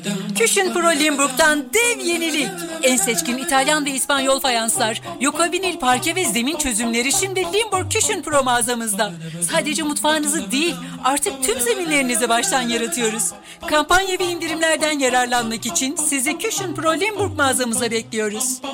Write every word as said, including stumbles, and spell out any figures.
Küchen Pro Limburg'dan dev yenilik. En seçkin İtalyan ve İspanyol fayanslar, Yoko vinil parke ve zemin çözümleri şimdi Limburg Küchen Pro mağazamızda. Sadece mutfağınızı değil, artık tüm zeminlerinizi baştan yaratıyoruz. Kampanya ve indirimlerden yararlanmak için sizi Küchen Pro Limburg mağazamıza bekliyoruz.